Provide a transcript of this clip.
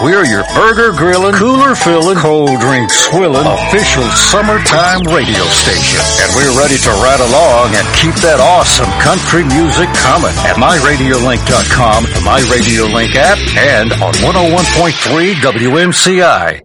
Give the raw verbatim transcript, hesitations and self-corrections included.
We're your burger grilling, cooler filling, cold drink swilling, official summertime radio station. And we're ready to ride along and keep that awesome country music coming at my radio link dot com, the MyRadioLink app, and on one oh one point three W M C I.